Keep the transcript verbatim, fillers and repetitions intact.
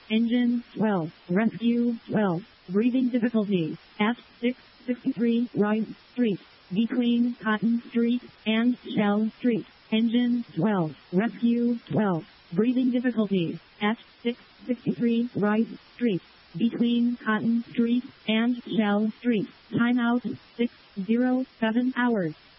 Engine twelve. Rescue twelve. Breathing difficulties at six sixty-three Rice Street, between Cotton Street and Shell Street. Engine twelve. Rescue twelve. Breathing difficulties at six sixty-three Rice Street, between Cotton Street and Shell Street. Timeout six oh seven hours.